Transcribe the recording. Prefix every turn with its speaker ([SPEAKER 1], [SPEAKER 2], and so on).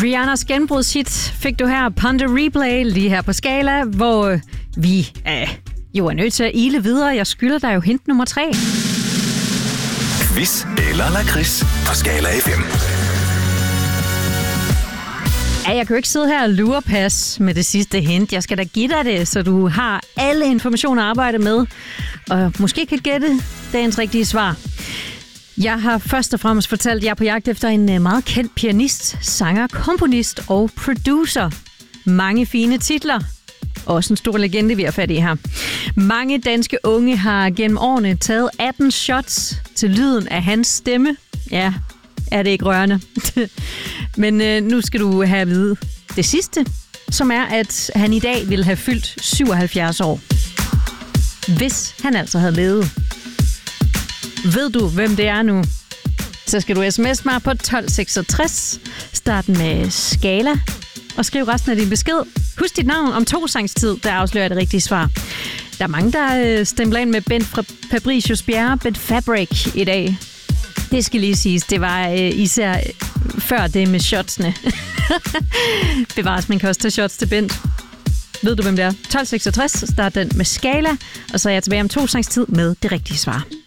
[SPEAKER 1] Rihannas genbrudshit fik du her, Ponder Replay, lige her på Skala, hvor vi jo er nødt til at ile videre. Jeg skylder dig jo hint nummer 3.
[SPEAKER 2] Quiz eller lakrids på Skala FM.
[SPEAKER 1] Ja, jeg kan jo ikke sidde her og lurepas med det sidste hint. Jeg skal da give dig det, så du har alle informationer at arbejde med, og måske kan gætte dagens rigtige svar. Jeg har først og fremmest fortalt, at jeg er på jagt efter en meget kendt pianist, sanger, komponist og producer. Mange fine titler. Også en stor legende, vi har fat i her. Mange danske unge har gennem årene taget 18 shots til lyden af hans stemme. Ja, er det ikke rørende? Men nu skal du have at vide det sidste, som er, at han i dag ville have fyldt 77 år. Hvis han altså havde levet. Ved du, hvem det er nu? Så skal du sms mig på 1266, start med Skala, og skriv resten af din besked. Husk dit navn om 2 sangs tid, der afslører det rigtige svar. Der er mange, der stempler ind med Bent Fabricius Bjerre, Bent Fabric i dag. Det skal lige siges, det var især før det med shotsene. Bevares, man kan også tage shots til Bent. Ved du, hvem det er? 1266, start den med Skala, og så er jeg tilbage om 2 sangs tid med det rigtige svar.